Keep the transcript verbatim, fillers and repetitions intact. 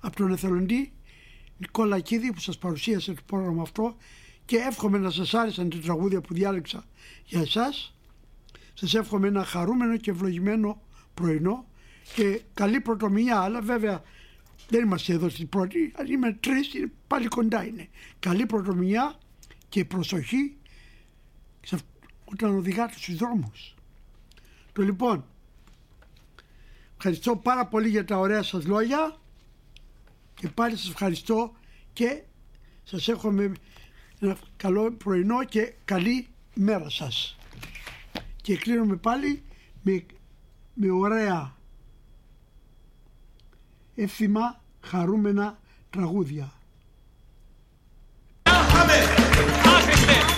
από τον εθελοντή Νικόλα Κίδη που σας παρουσίασε το πρόγραμμα αυτό, και εύχομαι να σας άρεσαν τα τραγούδια που διάλεξα για εσάς. Σας εύχομαι ένα χαρούμενο και ευλογημένο πρωινό και καλή πρωτομηνιά. Αλλά βέβαια δεν είμαστε εδώ στην πρώτη, αν είμαι τρεις, πάλι κοντά είναι. Καλή πρωτομηνιά και προσοχή όταν οδηγάτε στους δρόμους. Το λοιπόν, ευχαριστώ πάρα πολύ για τα ωραία σας λόγια και πάλι σας ευχαριστώ και σας εύχομαι ένα καλό πρωινό και καλή μέρα σας. Και κλείνουμε πάλι με, με ωραία εύθυμα χαρούμενα τραγούδια.